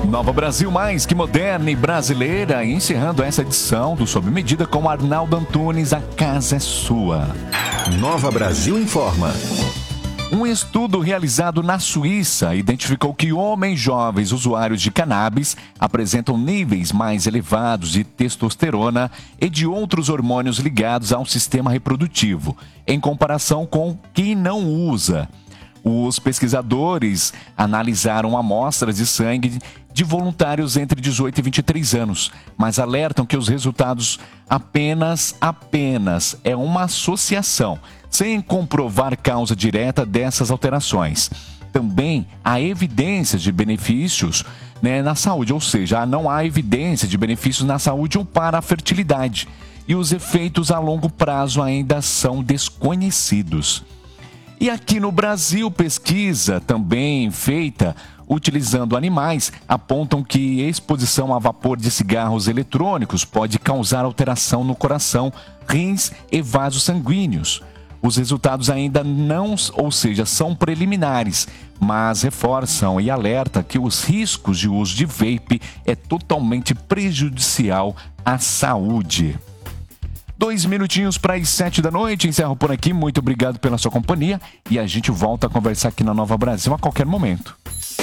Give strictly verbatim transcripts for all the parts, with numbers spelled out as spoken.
Nova Brasil mais que moderna e brasileira, encerrando essa edição do Sob Medida com Arnaldo Antunes, a casa é sua. Nova Brasil informa. Um estudo realizado na Suíça identificou que homens jovens usuários de cannabis apresentam níveis mais elevados de testosterona e de outros hormônios ligados ao sistema reprodutivo, em comparação com quem não usa. Os pesquisadores analisaram amostras de sangue de voluntários entre dezoito e vinte e três anos, mas alertam que os resultados apenas, apenas é uma associação, sem comprovar causa direta dessas alterações. Também há evidências de benefícios, né, na saúde, ou seja, não há evidência de benefícios na saúde ou para a fertilidade, e os efeitos a longo prazo ainda são desconhecidos. E aqui no Brasil, pesquisa também feita utilizando animais apontam que exposição a vapor de cigarros eletrônicos pode causar alteração no coração, rins e vasos sanguíneos. Os resultados ainda não, ou seja, são preliminares, mas reforçam e alertam que os riscos de uso de vape é totalmente prejudicial à saúde. Dois minutinhos para as sete da noite, encerro por aqui, muito obrigado pela sua companhia e a gente volta a conversar aqui na Nova Brasil a qualquer momento.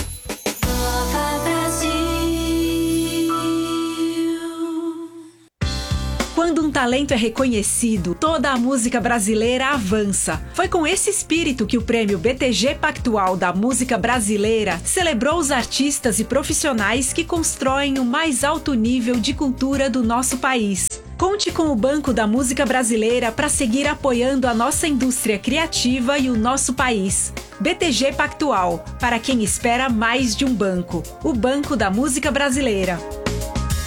Quando um talento é reconhecido, toda a música brasileira avança. Foi com esse espírito que o prêmio B T G Pactual da Música Brasileira celebrou os artistas e profissionais que constroem o mais alto nível de cultura do nosso país. Conte com o Banco da Música Brasileira para seguir apoiando a nossa indústria criativa e o nosso país. B T G Pactual, para quem espera mais de um banco. O Banco da Música Brasileira.